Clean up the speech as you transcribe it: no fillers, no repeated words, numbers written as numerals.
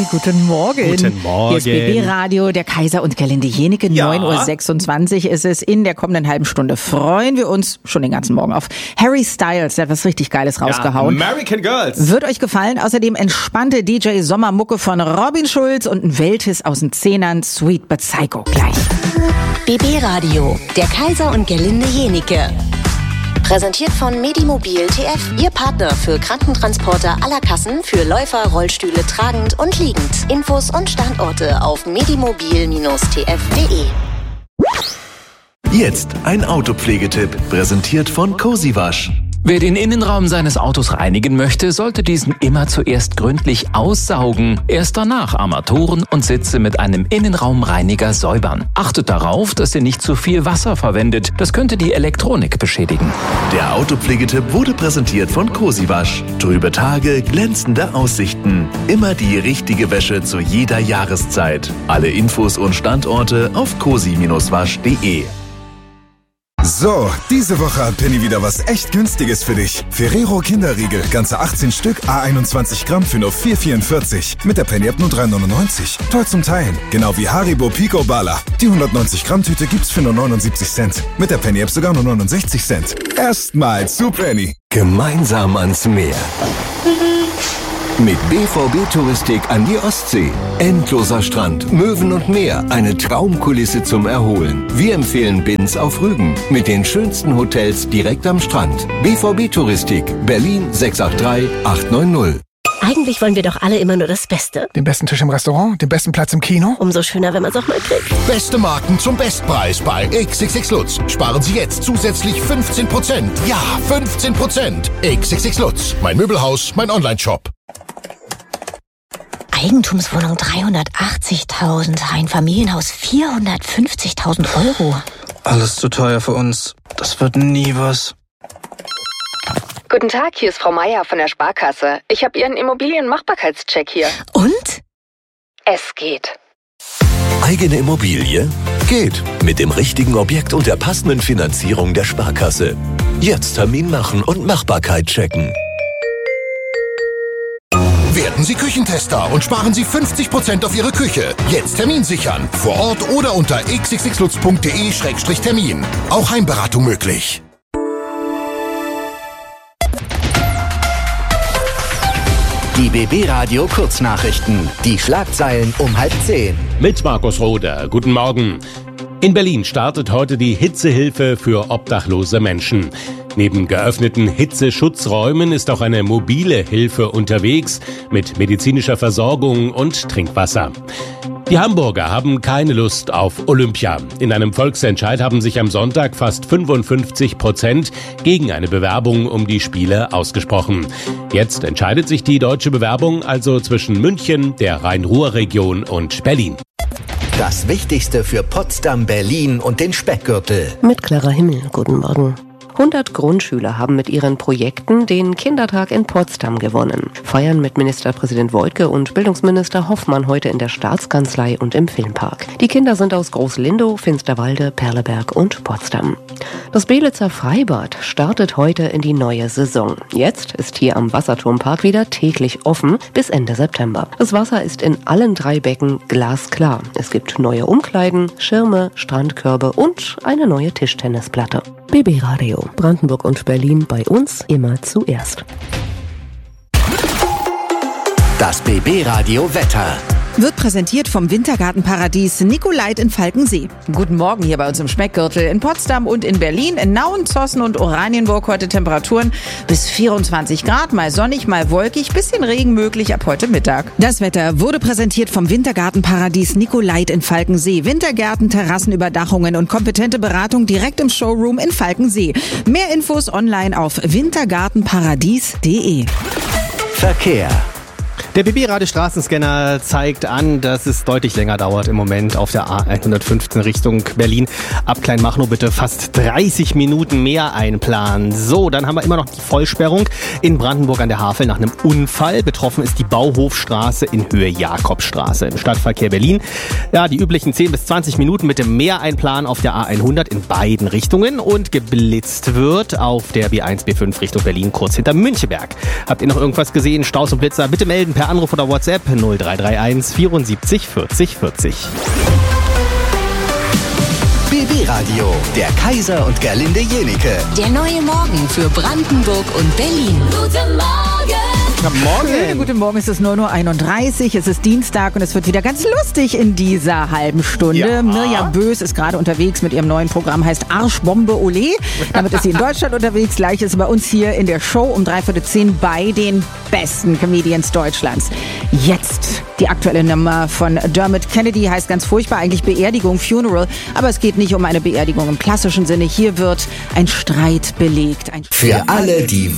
Guten Morgen. Guten Morgen. Hier ist BB Radio, der Kaiser und Gerlinde Jenike. 9.26 Uhr ist es. In der kommenden halben Stunde freuen wir uns schon den ganzen Morgen auf Harry Styles. Der hat was richtig Geiles rausgehauen. American Girls. Wird euch gefallen. Außerdem entspannte DJ-Sommermucke von Robin Schulz und ein Welthiss aus den Zehnern, Sweet but Psycho. Gleich. BB Radio, der Kaiser und Gerlinde Jenike. Präsentiert von Medimobil TF, Ihr Partner für Krankentransporter aller Kassen für Läufer, Rollstühle tragend und liegend. Infos und Standorte auf medimobil-tf.de. Jetzt ein Autopflegetipp, präsentiert von Cozy Wasch. Wer den Innenraum seines Autos reinigen möchte, sollte diesen immer zuerst gründlich aussaugen. Erst danach Armaturen und Sitze mit einem Innenraumreiniger säubern. Achtet darauf, dass ihr nicht zu viel Wasser verwendet. Das könnte die Elektronik beschädigen. Der Autopflegetipp wurde präsentiert von Cozy Wasch. Trübe Tage, glänzende Aussichten. Immer die richtige Wäsche zu jeder Jahreszeit. Alle Infos und Standorte auf cozy-wasch.de. So, diese Woche hat Penny wieder was echt Günstiges für dich. Ferrero Kinderriegel, ganze 18 Stück, A21 Gramm für nur 4,44. Mit der Penny-App nur 3,99. Toll zum Teilen. Genau wie Haribo Pico Bala. Die 190 Gramm Tüte gibt's für nur 79 Cent. Mit der Penny-App sogar nur 69 Cent. Erstmal zu Penny. Gemeinsam ans Meer. Mit BVB Touristik an die Ostsee. Endloser Strand, Möwen und Meer, eine Traumkulisse zum Erholen. Wir empfehlen Binz auf Rügen mit den schönsten Hotels direkt am Strand. BVB Touristik, Berlin 683 890. Eigentlich wollen wir doch alle immer nur das Beste. Den besten Tisch im Restaurant, den besten Platz im Kino. Umso schöner, wenn man es auch mal kriegt. Beste Marken zum Bestpreis bei XXX Lutz. Sparen Sie jetzt zusätzlich 15%. Ja, 15%. XXX Lutz. Mein Möbelhaus, mein Onlineshop. Eigentumswohnung 380.000, ein Familienhaus 450.000 Euro. Alles zu teuer für uns. Das wird nie was. Guten Tag, hier ist Frau Meier von der Sparkasse. Ich habe Ihren Immobilienmachbarkeitscheck hier. Und? Es geht. Eigene Immobilie? Geht. Mit dem richtigen Objekt und der passenden Finanzierung der Sparkasse. Jetzt Termin machen und Machbarkeit checken. Werden Sie Küchentester und sparen Sie 50% auf Ihre Küche. Jetzt Termin sichern. Vor Ort oder unter xxxlutz.de/termin. Auch Heimberatung möglich. Die BB Radio Kurznachrichten. Die Schlagzeilen um 9:30. Mit Markus Roder. Guten Morgen. In Berlin startet heute die Hitzehilfe für obdachlose Menschen. Neben geöffneten Hitzeschutzräumen ist auch eine mobile Hilfe unterwegs mit medizinischer Versorgung und Trinkwasser. Die Hamburger haben keine Lust auf Olympia. In einem Volksentscheid haben sich am Sonntag fast 55% gegen eine Bewerbung um die Spiele ausgesprochen. Jetzt entscheidet sich die deutsche Bewerbung also zwischen München, der Rhein-Ruhr-Region und Berlin. Das Wichtigste für Potsdam, Berlin und den Speckgürtel. Mit Clara Himmel, guten Morgen. 100 Grundschüler haben mit ihren Projekten den Kindertag in Potsdam gewonnen. Feiern mit Ministerpräsident Woidke und Bildungsminister Hoffmann heute in der Staatskanzlei und im Filmpark. Die Kinder sind aus Groß-Lindow, Finsterwalde, Perleberg und Potsdam. Das Beelitzer Freibad startet heute in die neue Saison. Jetzt ist hier am Wasserturmpark wieder täglich offen bis Ende September. Das Wasser ist in allen 3 Becken glasklar. Es gibt neue Umkleiden, Schirme, Strandkörbe und eine neue Tischtennisplatte. BB Radio, Brandenburg und Berlin, bei uns immer zuerst. Das BB Radio Wetter. Wird präsentiert vom Wintergartenparadies Nicolait in Falkensee. Guten Morgen hier bei uns im Speckgürtel in Potsdam und in Berlin. In Nauen, Zossen und Oranienburg heute Temperaturen bis 24 Grad, mal sonnig, mal wolkig, bisschen Regen möglich ab heute Mittag. Das Wetter wurde präsentiert vom Wintergartenparadies Nicolait in Falkensee. Wintergärten, Terrassenüberdachungen und kompetente Beratung direkt im Showroom in Falkensee. Mehr Infos online auf wintergartenparadies.de. Verkehr. Der BB-Radio-Straßenscanner zeigt an, dass es deutlich länger dauert im Moment auf der A115 Richtung Berlin. Ab Kleinmachnow bitte fast 30 Minuten mehr einplanen. So, dann haben wir immer noch die Vollsperrung in Brandenburg an der Havel nach einem Unfall. Betroffen ist die Bauhofstraße in Höhe Jakobstraße im Stadtverkehr Berlin. Ja, die üblichen 10 bis 20 Minuten mit dem Mehreinplan auf der A100 in beiden Richtungen und geblitzt wird auf der B1, B5 Richtung Berlin kurz hinter Müncheberg. Habt ihr noch irgendwas gesehen? Staus und Blitzer? Bitte melden per per Anruf oder WhatsApp 0331 74 40 40. BB Radio, der Kaiser und Gerlinde Jenike. Der neue Morgen für Brandenburg und Berlin. Guten Morgen! Guten Morgen, es ist 9:31 Uhr, es ist Dienstag und es wird wieder ganz lustig in dieser halben Stunde. Ja. Mirja Bös ist gerade unterwegs mit ihrem neuen Programm, heißt Arschbombe Ole. Damit ist sie in Deutschland unterwegs, gleich ist sie bei uns hier in der Show um 9:45 bei den besten Comedians Deutschlands. Jetzt die aktuelle Nummer von Dermot Kennedy, heißt ganz furchtbar eigentlich Beerdigung, Funeral, aber es geht nicht um eine Beerdigung im klassischen Sinne. Hier wird ein Streit belegt. Für alle, die